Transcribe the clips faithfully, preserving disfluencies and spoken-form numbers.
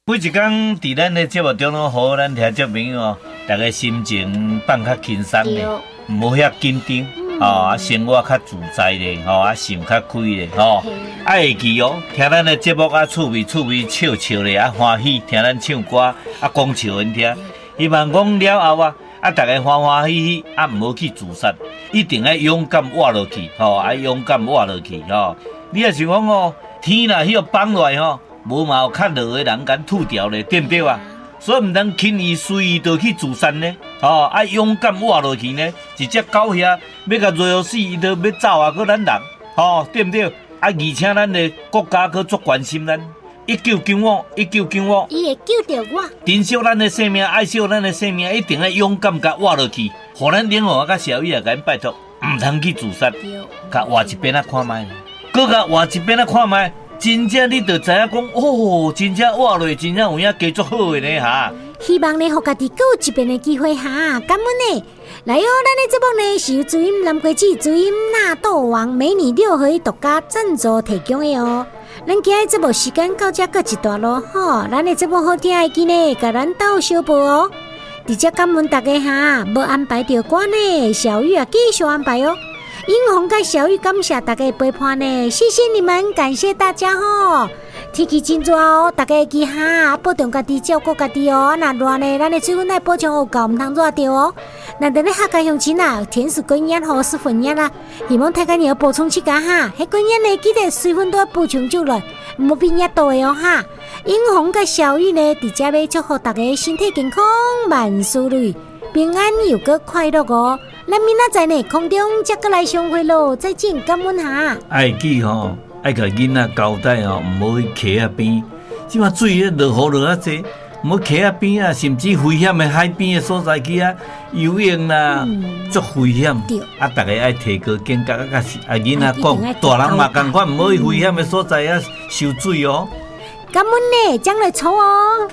每一天伫咱的节目中拢，互咱听众朋友哦，大家心情放较轻松咧，唔好遐紧张。哦，啊，生活较自在咧，吼，啊，想较开咧，吼，啊，会记哦，听咱的节目啊，趣味趣味，笑笑咧，啊，欢喜，听咱唱歌，啊，讲笑因听，希望讲了后啊，啊，大家欢欢喜喜，啊，唔好去自杀，一定要勇敢活落去，吼，啊，勇敢活落去，吼，你也是讲哦，天若迄个放落来吼，无嘛有较落的人敢吐掉咧，对不对啊？所以唔通轻易随意就去自杀呢，哦，啊勇敢活落去呢，一只狗遐要甲瑞死，伊就要走啊，搁咱人，哦，对不对？啊，而且咱的国家搁足关心咱，一九九五，一九九五， 伊会救着我。 珍惜咱的生命，爱惜咱的生命，一定要勇敢甲活落去，互咱领导甲社会啊，甲因拜托，唔通去自杀，甲活一边啊看卖，搁甲活一边啊看卖。真正你就知影讲哦，真正活落，真正有影加足好的呢哈。 希望呢，互家己搁有一遍的机会哈，感恩呢。来哦，咱的节目呢是由主音蓝桂枝、主音纳豆王美女六合一独家赞助提供的哦。咱今日节目时间到这搁一段咯吼，咱的节目好听的记呢，甲咱斗小报哦。直接感恩大家哈，无安排到歌呢，小玉啊继续安排哦。英红跟小玉感谢大家的陪伴呢，谢谢你们，感谢大家吼。天气真热哦，大家记哈，保重家己，照顾家己哦。那热呢，咱的水分来补充有够，唔通热掉哦。那咱的客家乡亲啊，天使滚烟和是粉烟啦，希望大家你要补充起家哈。迄滚烟呢，记得水分都要补充足来，唔好变热到的哦哈。英红跟小玉呢，直接要祝福大家身体健康，万事如意。平安又个快乐哦！咱明仔载呢空中再过来相会咯，再见，感恩下。 爱记吼，爱甲囡仔交代吼，唔好去溪仔边，即马水咧落雨落啊济，唔好溪仔边啊，甚至危险的海边的所在去啊游泳啦，足、嗯、危险。啊，大家爱提高警觉，啊，甲是啊囡仔讲，大人嘛共款，唔好去危险的所在啊受水哦。 感恩呢，将来抽哦。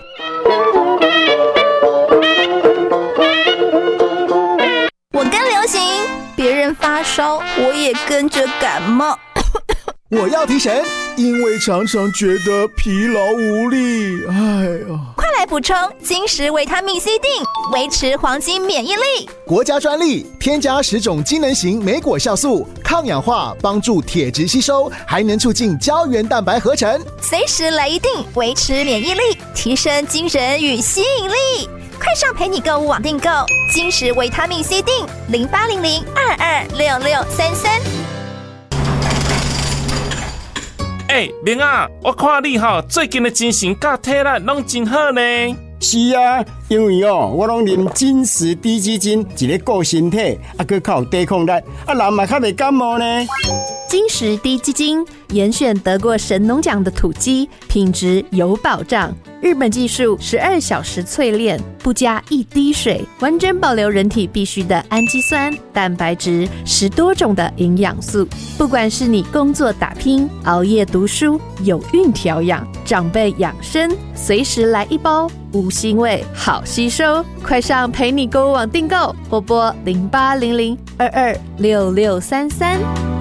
我跟流行，别人发烧，我也跟着感冒。 我要提神，因为常常觉得疲劳无力。哎呀， 快来补充金石维他命 C 锭，维持黄金免疫力。 国家专利，添加十种机能型莓果酵素，抗氧化，帮助铁质吸收，还能促进胶原蛋白合成。 随时来一锭，维持免疫力，提升精神与吸引力。快上陪你购物网订购金石维他命 C 锭，零八零零二二六六三三。 哎、欸，明啊，我看你哈最近的精神甲体力拢真好呢。 是啊，因为哦，我拢啉金石低基金，一个顾身体，啊，佮较有抵抗力，啊，人嘛较袂感冒呢。 金石低基金严选得过神农奖的土鸡，品质有保障。日本技术十二小时淬炼，不加一滴水，完整保留人体必需的氨基酸、蛋白质，十多种的营养素。不管是你工作打拼、熬夜读书、有孕调养、长辈养生，随时来一包，无腥味，好吸收。快上陪你购物网订购，或拨零八零零二二六六三三。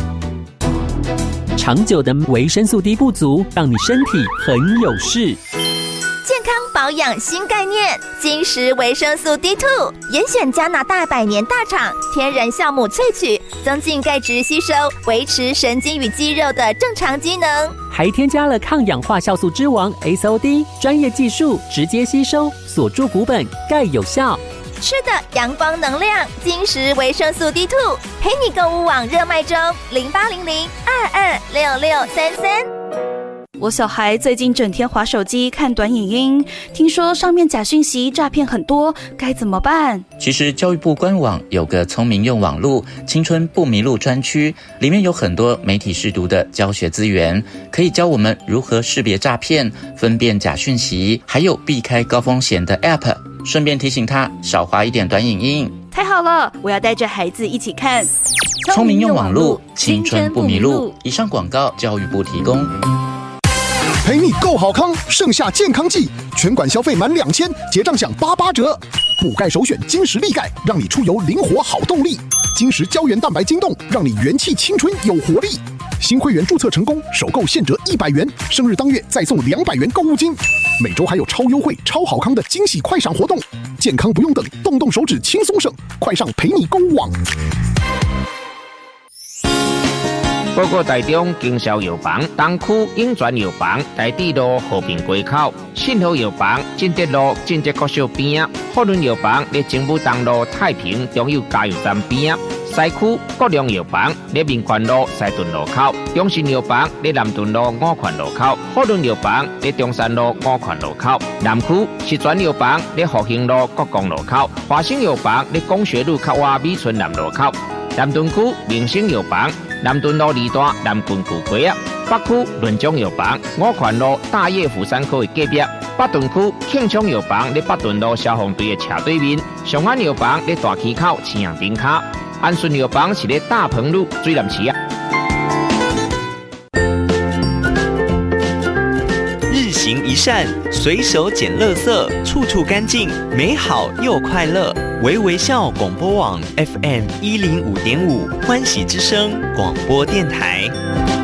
长久的维生素 D 不足，让你身体很有事。 健康保养新概念，金石维生素 D 二 严选加拿大百年大厂天然酵母萃取，增进钙质吸收，维持神经与肌肉的正常机能， 还添加了抗氧化酵素之王 S O D， 专业技术直接吸收，锁住骨本，钙有效。 吃的阳光能量，金石维生素 D 二 陪你购物网热卖中，零八零零二二六六三三。 我小孩最近整天滑手机看短影音，听说上面假讯息诈骗很多，该怎么办？ 其实教育部官网有个聪明用网路青春不迷路专区，里面有很多媒体识读的教学资源，可以教我们如何识别诈骗、分辨假讯息，还有避开高风险的 App， 顺便提醒他少滑一点短影音。 太好了，我要带着孩子一起看聪明用网路青春不迷路。以上广告教育部提供。 陪你够好康，盛夏健康季，全馆消费满两千，结账享八八折。补钙首选金石力钙，让你出游灵活好动力。金石胶原蛋白晶冻，让你元气青春有活力。新会员注册成功，首购现折一百元，生日当月再送两百元购物金。 每周还有超优惠、超好康的惊喜快闪活动，健康不用等，动动手指轻松省，快上陪你购网。 报告台中经销药房东区永泉药房台地路和平街口，信和药房进德路进德国小边啊，福伦药房在政府东路太平中油加油站边啊，西区国良药房在民权路西屯路口，中信药房在南屯路五权路口，福伦药房在中山路五权路口，南区石泉药房在复兴路国光路口，华兴药房在工学路靠外美村南路口，南屯区明星药房南屯路二段南郡古街啊，北区润中药房五权路大叶府山口的隔壁，北屯区庆昌药房在北屯路消防队的斜对面，上安药房在大溪口青阳顶卡，安顺药房是在大鹏路水南市啊。 日行一善，随手捡垃圾，处处干净，美好又快乐。微微笑广播网 F M 一零五点五，欢喜之声广播电台。